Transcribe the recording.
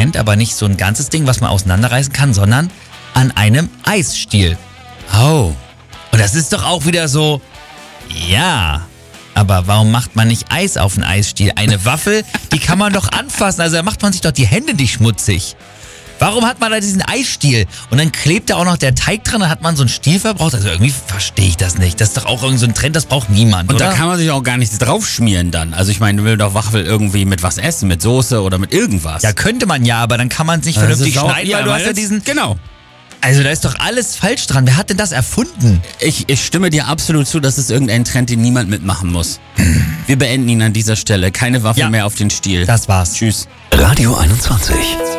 anscheinend aber nicht so ein ganzes Ding, was man auseinanderreißen kann, sondern an einem Eisstiel. Oh. Und das ist doch auch wieder so, ja, aber warum macht man nicht Eis auf den Eisstiel? Eine Waffel, die kann man doch anfassen, also da macht man sich doch die Hände nicht schmutzig. Warum hat man da diesen Eisstiel? Und dann klebt da auch noch der Teig dran, dann hat man so einen Stiel verbraucht. Also irgendwie verstehe ich das nicht. Das ist doch auch irgend so ein Trend, das braucht niemand, Und oder? da kann man sich auch gar nichts draufschmieren dann. Also ich meine, du willst doch Waffel irgendwie mit was essen, mit Soße oder mit irgendwas. Ja, könnte man ja, aber dann kann man es nicht vernünftig schneiden, weil du hast ja diesen... Genau. Also da ist doch alles falsch dran. Wer hat denn das erfunden? Ich stimme dir absolut zu, das ist irgendein Trend, den niemand mitmachen muss. Wir beenden ihn an dieser Stelle. Keine Waffel Ja. mehr auf den Stiel. Das war's. Tschüss. Radio 21.